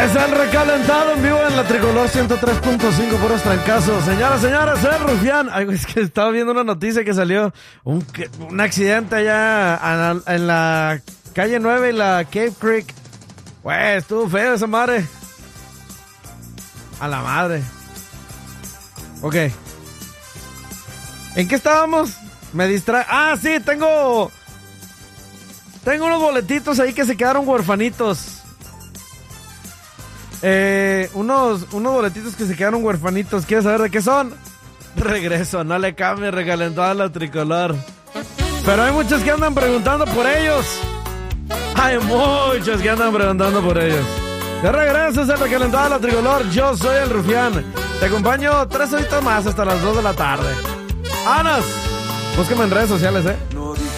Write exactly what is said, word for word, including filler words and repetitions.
Es el recalentado en vivo en la Tricolor ciento tres punto cinco, puros trancazos. Señoras, señores, el Rufián. Ay, es que estaba viendo una noticia que salió. Un, un accidente allá en la calle nueve y la Cave Creek. Güey, estuvo feo esa madre. A la madre. Ok. ¿En qué estábamos? Me distrae. Ah, sí, tengo... Tengo unos boletitos ahí que se quedaron huerfanitos. Eh, unos, unos boletitos que se quedaron huerfanitos. ¿Quieres saber de qué son? Regreso, no le cambie, recalentado a la Tricolor. Pero hay muchos que andan preguntando por ellos. Hay muchos que andan preguntando por ellos. De regreso es el recalentado a la Tricolor. Yo soy el Rufián. Te acompaño tres horitas más hasta las dos de la tarde. ¡Anas! Búscame en redes sociales, eh.